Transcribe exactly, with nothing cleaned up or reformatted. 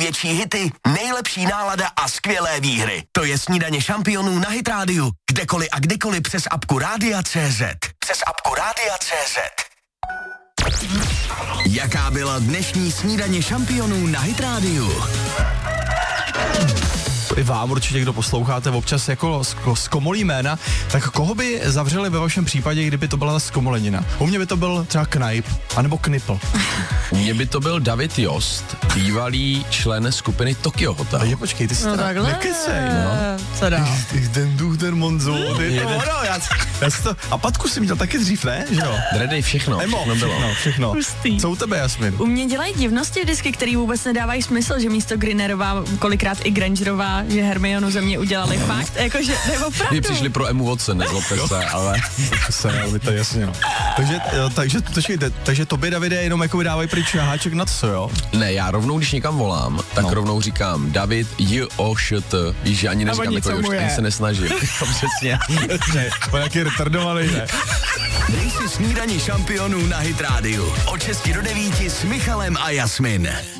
největší hity, nejlepší nálada a skvělé výhry. To je Snídaně šampionů na Hit rádiu. Kdekoliv a kdykoliv přes apku Rádia tečka cé zet. Přes apku Rádia tečka cé zet. Jaká byla dnešní Snídaně šampionů na Hit rádiu? I vám určitě, kdo posloucháte občas jako zkomolí jména, tak koho by zavřeli ve vašem případě, kdyby to byla zkomolenina? U mě by to byl třeba Knajp, anebo Knipl. U mě by to byl David Jost, bývalý člen skupiny Tokyo Hotel. Takže počkej, ty jsi No teda takhle, nekecej, no. Co dál? Den duch, Monzo, ty to ono, já, já to, a Patku si měl taky dřív, ne? Že jo? Dready, všechno, Emo, všechno bylo. všechno, všechno. Hustý. Co u tebe, Jasmin? U mě dělají divnosti vždycky, který vůbec nedávají smysl, že místo Grinnerová, kolikrát i Grangerová, že Hermionu ze mě udělali fakt, jakože, nebo pravdu. Vy přišli pro Emu Watson, nezlobte se, ale... se, ale to jasně, no. Takže, jo, takže, takže, takže tobě, Davide, jenom jako vydávají pryč háček na co, jo? Ne, já rovnou, když někam volám, tak No. rovnou říkám David J O Š T. Víš, že ani neříkám oni, jako co už, mu je? ani se nesnažím. Přesně. Ne, on jaký retardovaný, ne? Dej si Snídaně šampionů na Hit rádiu. Od šesti do devíti s Michalem a Jasmin.